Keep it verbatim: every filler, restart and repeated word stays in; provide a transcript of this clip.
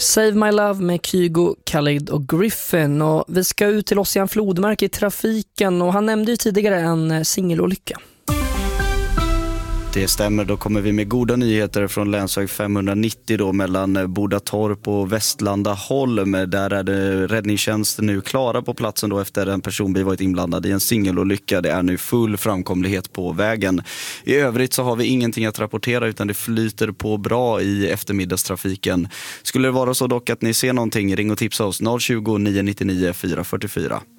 Save My Love med Kygo, Khalid och Griffin. Och vi ska ut till Ossian Flodmark i trafiken, och han nämnde ju tidigare en singelolycka. Det stämmer, då kommer vi med goda nyheter från länsväg femhundranittio då mellan Bodatorp och Västlanda Holm. Där är det räddningstjänsten nu klara på platsen då efter en personbil varit inblandad i en singelolycka. Det är nu full framkomlighet på vägen. I övrigt så har vi ingenting att rapportera, utan det flyter på bra i eftermiddagstrafiken. Skulle det vara så dock att ni ser någonting, ring och tipsa oss noll tjugo, nio nio nio, fyra fyra fyra.